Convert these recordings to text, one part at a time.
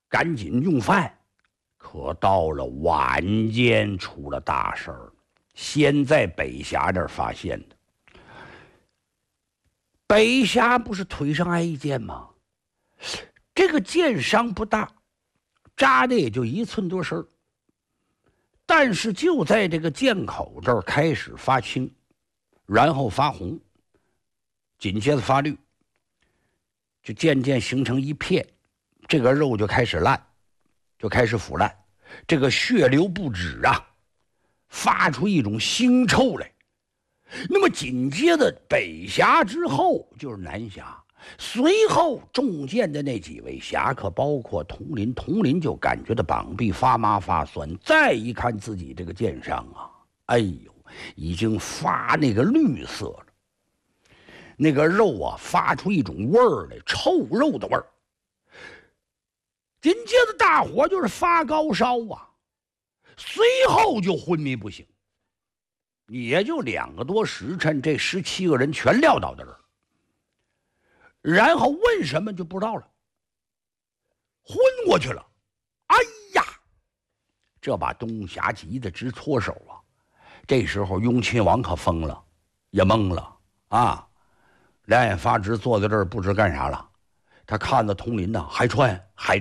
赶紧用饭。可到了晚间出了大事儿，先在北峡这儿发现的。北峡不是腿上挨一箭吗？这个箭伤不大，扎的也就1寸多深，但是就在这个箭口这儿开始发青，然后发红，紧接着发绿，就渐渐形成一片，这个肉就开始烂，就开始腐烂，这个血流不止啊，发出一种腥臭来。那么紧接着北峡之后就是南峡，随后中箭的那几位侠客包括佟林，佟林就感觉到膀臂发麻发酸，再一看自己这个箭伤啊，哎呦，已经发那个绿色了，那个肉啊发出一种味儿来，臭肉的味儿。紧接着大伙就是发高烧啊，随后就昏迷不醒。也就2个多时辰，这17个人全撂倒在这儿，然后问什么就不知道了，昏过去了。哎呀，这把东峡急得直搓手啊！这时候雍亲王可疯了，也懵了啊，两眼发直，坐在这儿不知干啥了。他看到佟林呢，还穿，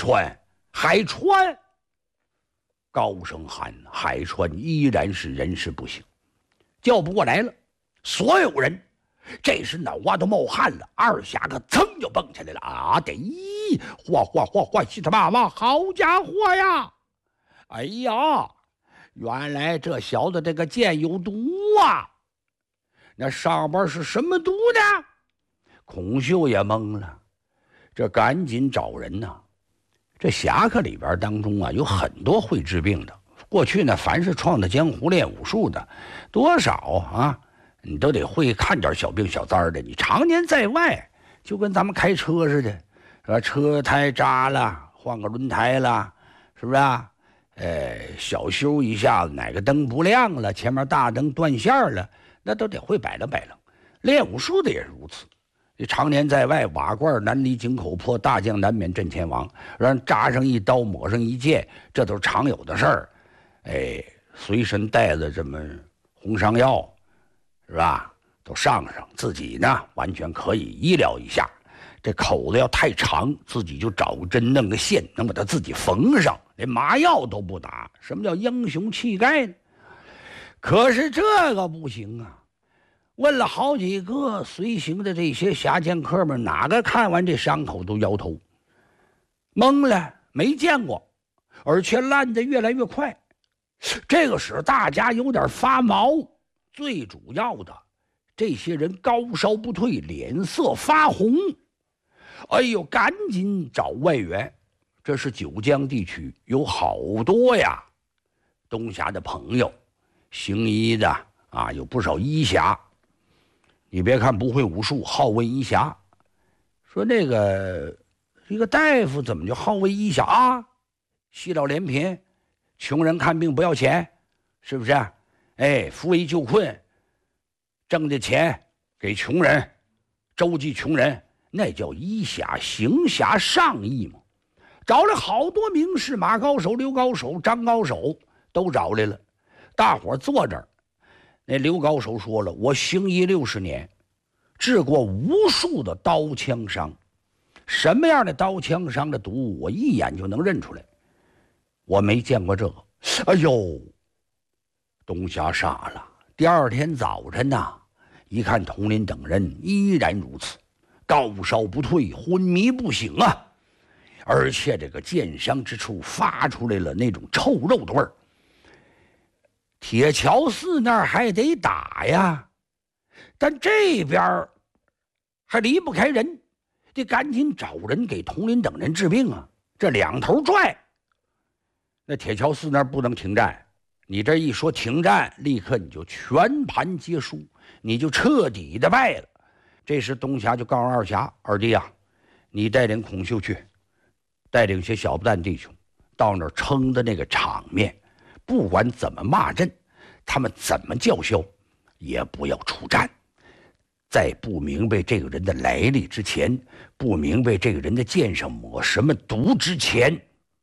高声喊，还穿，依然是人事不省，叫不过来了。所有人这时脑瓜都冒汗了，二侠可噌就蹦起来了啊！得，嚯，西他妈妈，好家伙呀！哎呀，原来这小子这个箭有毒啊！那上边是什么毒呢？孔秀也懵了，这赶紧找人呐。这侠客里边当中啊，有很多会治病的。过去呢，凡是闯到江湖练武术的，多少啊，你都得会看点小病小灾的。你常年在外，就跟咱们开车似的，是吧？车胎扎了，换个轮胎了，是不是啊？小修一下子，哪个灯不亮了，前面大灯断线了，那都得会摆弄。练武术的也是如此。你常年在外，瓦罐难离井口破，大将难免阵前亡。让扎上一刀，抹上一剑，这都是常有的事儿。随身带着这么红伤药，是吧？都上，自己呢完全可以医疗一下。这口子要太长，自己就找个针，弄个线，能把它自己缝上，连麻药都不打。什么叫英雄气概呢？可是这个不行啊！问了好几个随行的这些侠剑客们，哪个看完这伤口都摇头，懵了，没见过，而且烂得越来越快。这个时候大家有点发毛，最主要的，这些人高烧不退，脸色发红。哎呦，赶紧找外援。这是九江地区有好多呀，东峡的朋友，行医的啊，有不少医侠。你别看不会武术，好为医侠。说这个大夫怎么就好为医侠啊？惜老怜贫，穷人看病不要钱，是不是？扶危救困，挣的钱给穷人，周济穷人，那叫医侠，行侠仗义嘛。找了好多名士，马高手、刘高手、张高手都找来了。大伙坐这儿，那刘高手说了，我行医60年，治过无数的刀枪伤，什么样的刀枪伤的毒，我一眼就能认出来，我没见过这个。哎呦，东峡傻了。第二天早晨呐，一看佟林等人依然如此，高烧不退，昏迷不醒啊，而且这个箭伤之处发出来了那种臭肉的味儿。铁桥寺那儿还得打呀，但这边还离不开人，得赶紧找人给佟林等人治病啊。这两头拽，那铁桥寺那儿不能停战，你这一说停战，立刻你就全盘皆输，你就彻底的败了。这时东峡就告诉二侠，二弟啊，你带领孔秀去，带领些小不蛋弟兄到那儿撑的那个场面，不管怎么骂阵，他们怎么叫嚣，也不要出战。在不明白这个人的来历之前，不明白这个人的剑上抹什么毒之前，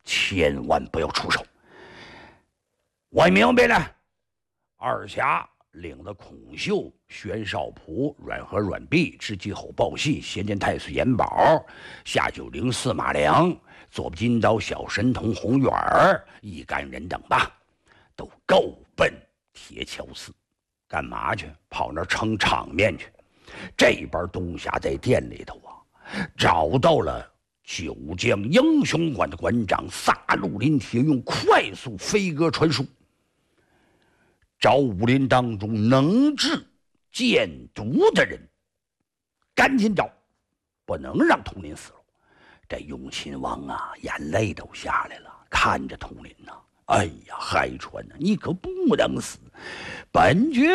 千万不要出手。我明白了。二侠领着孔秀、玄少普、阮和阮弼、知机侯报信、先见太岁严宝、下九龄司马良、左不金刀小神童洪远儿一干人等吧，都够奔铁桥寺。干嘛去？跑那儿撑场面去。这边东侠在店里头找到了九江英雄馆的馆长萨路林铁，用快速飞鸽传书，找武林当中能治箭毒的人，赶紧找，不能让统领死了。这雍亲王眼泪都下来了，看着统领哎呀，海川你可不能死，本爵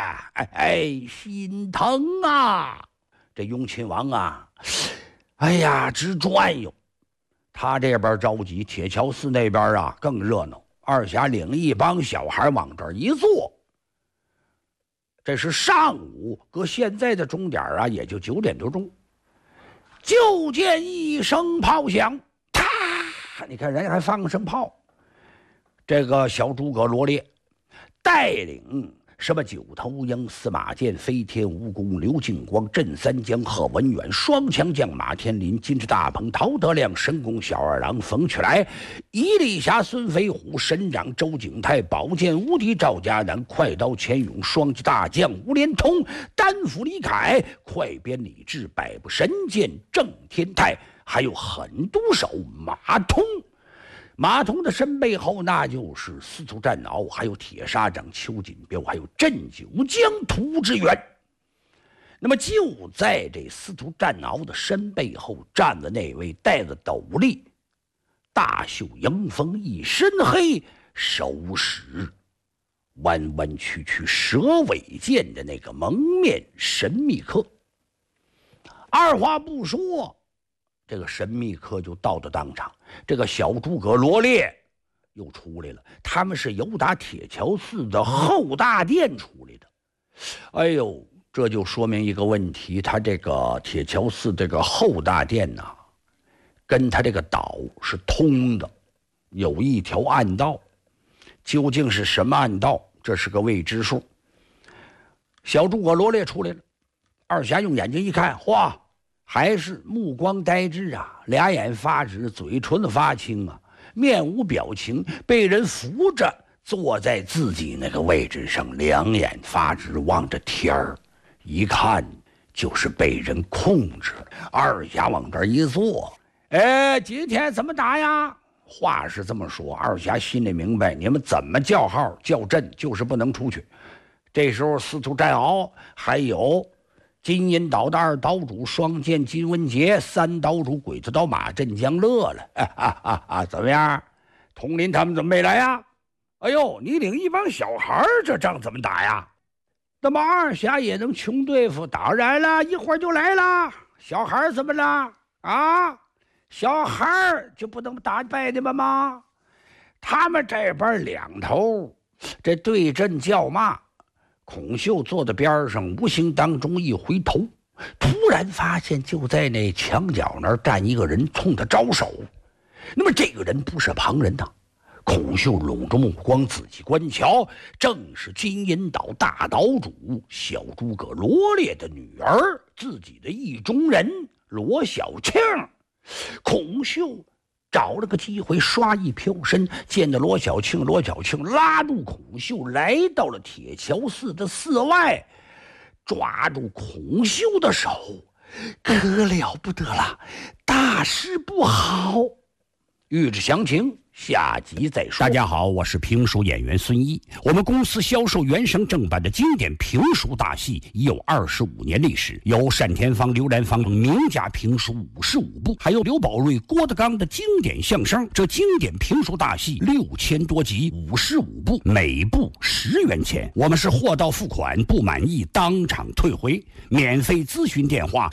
心疼啊！这雍亲王哎呀直转悠。他这边着急，铁桥寺那边更热闹。二侠领一帮小孩往这儿一坐，这是上午，搁现在的钟点也就9点多钟。就见一声炮响，啪！你看人还放声炮。这个小诸葛罗列带领什么九头鹰、司马迁、飞天蜈蚣、刘敬光、镇三江、贺文远、双强将马天林、金翅大鹏、陶德亮、神功小二郎、冯去来、一力侠孙飞虎、神长周景泰、宝剑无敌赵家南、快刀钱勇、双击大将吴连通、单斧李凯、快鞭李治、百步神剑郑天泰，还有狠毒手马通。马童的身背后，那就是司徒战鳌，还有铁砂掌邱锦标，还有镇九江涂之远。那么就在这司徒战鳌的身背后站的那位戴着斗笠、大袖迎风、一身黑、手使弯弯曲曲蛇尾剑的那个蒙面神秘客。二话不说，这个神秘客就到了当场。这个小诸葛罗列又出来了，他们是由打铁桥寺的后大殿出来的。哎呦，这就说明一个问题，他这个铁桥寺这个后大殿跟他这个岛是通的，有一条暗道。究竟是什么暗道，这是个未知数。小诸葛罗列出来了，二侠用眼睛一看，嚯，还是目光呆滞俩眼发直，嘴唇发青面无表情，被人扶着坐在自己那个位置上，两眼发直望着天儿，一看就是被人控制。二侠往这儿一坐，今天怎么打呀？话是这么说，二侠心里明白，你们怎么叫号叫阵，就是不能出去。这时候司徒战鳌还有金银岛的二岛主双剑金文杰，三岛主鬼子岛马镇江乐了。怎么样？统领他们怎么没来呀？哎呦，你领一帮小孩，这仗怎么打呀？那么二侠也能穷对付？当然了，一会儿就来了。小孩怎么了？小孩就不能打败你们吗？他们这边两头这对阵叫骂。孔秀坐在边上，无形当中一回头，突然发现就在那墙角那儿站一个人，冲他招手。那么这个人不是旁人孔秀拢着目光仔细观瞧，正是金银岛大岛主小诸葛罗列的女儿，自己的意中人罗小庆。孔秀找了个机会，刷一飘身，见到罗小庆拉住孔秀，来到了铁桥寺的寺外，抓住孔秀的手，可了不得了，大事不好。欲知详情，下集再说。 大家好，我是评书演员孙一。我们公司销售原声正版的经典评书大戏已有25年历史，有单田芳、刘兰芳名家评书55部，还有刘宝瑞、郭德纲的经典相声。这经典评书大戏6000多集，55部，每部10元钱。我们是货到付款，不满意当场退回。免费咨询电话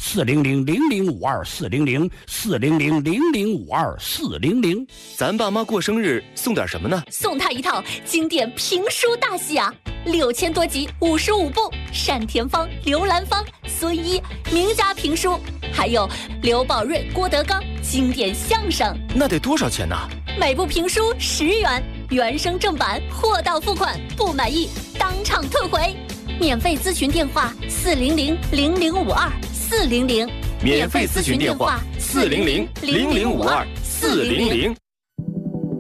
：400-0052-400，400-0052-400。 咱爸妈过生日送点什么呢？ 送他一套经典评书大戏6000多集，55部，单田芳、刘兰芳、孙一名家评书还有刘宝瑞、郭德纲经典相声。 那得多少钱呢？ 每部评书10元，原声正版，货到付款，不满意当场退回。免费咨询电话400-0052，400。 免费咨询电话400-0052，400。